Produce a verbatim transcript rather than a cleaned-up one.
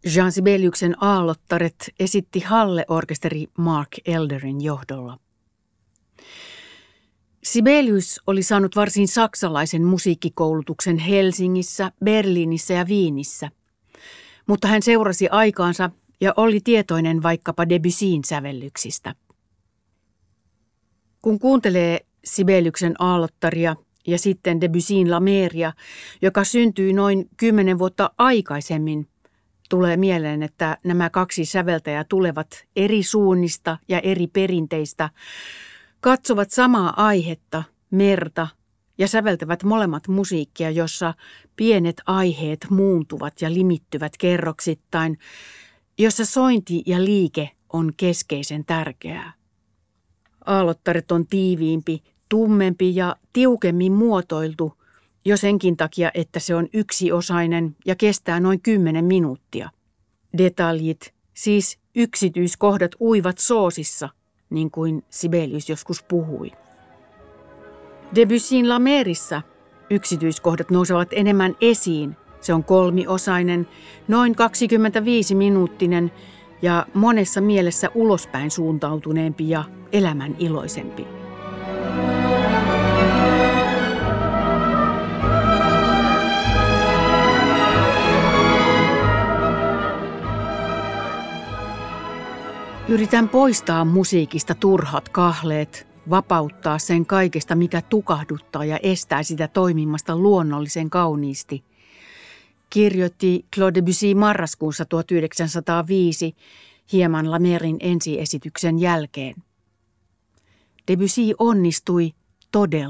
Jean Sibeliuksen Aallottaret esitti Halle-orkesteri Mark Elderin johdolla. Sibelius oli saanut varsin saksalaisen musiikkikoulutuksen Helsingissä, Berliinissä ja Viinissä, mutta hän seurasi aikaansa ja oli tietoinen vaikkapa Debussyn sävellyksistä. Kun kuuntelee Sibeliuksen Aallottaria ja sitten Debussyn La Meria, joka syntyi noin kymmenen vuotta aikaisemmin, tulee mieleen, että nämä kaksi säveltäjää tulevat eri suunnista ja eri perinteistä, katsovat samaa aihetta, merta, ja säveltävät molemmat musiikkia, jossa pienet aiheet muuntuvat ja limittyvät kerroksittain, jossa sointi ja liike on keskeisen tärkeää. Aallottaret on tiiviimpi, tummempi ja tiukemmin muotoiltu, jo senkin takia, että se on yksiosainen ja kestää noin kymmenen minuuttia. Detaljit, siis yksityiskohdat uivat soosissa, niin kuin Sibelius joskus puhui. Debussyn La Merissa yksityiskohdat nousevat enemmän esiin. Se on kolmiosainen, noin kaksikymmentäviisi minuuttinen ja monessa mielessä ulospäin suuntautuneempi ja elämän iloisempi. Yritän poistaa musiikista turhat kahleet, vapauttaa sen kaikesta, mikä tukahduttaa ja estää sitä toimimasta luonnollisen kauniisti, kirjoitti Claude Debussy marraskuussa tuhatyhdeksänsataaviisi hieman La Merin ensiesityksen jälkeen. Debussy onnistui todella.